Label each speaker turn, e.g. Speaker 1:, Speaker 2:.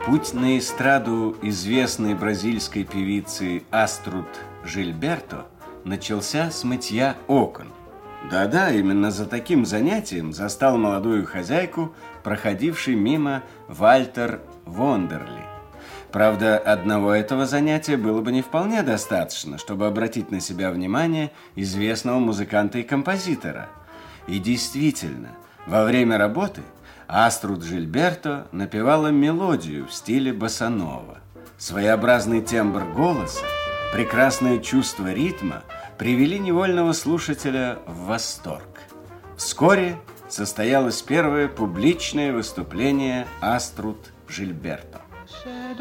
Speaker 1: Путь на эстраду известной бразильской певицы Аструд Жильберто начался с мытья окон. Да-да, именно за таким занятием застал молодую хозяйку, проходивший мимо Вальтер Вондерли. Правда, одного этого занятия было бы не вполне достаточно, чтобы обратить на себя внимание известного музыканта и композитора. И действительно, во время работы Аструд Жильберто напевала мелодию в стиле боссанова. Своеобразный тембр голоса, прекрасное чувство ритма привели невольного слушателя в восторг. Вскоре состоялось первое публичное выступление Аструд Жильберто.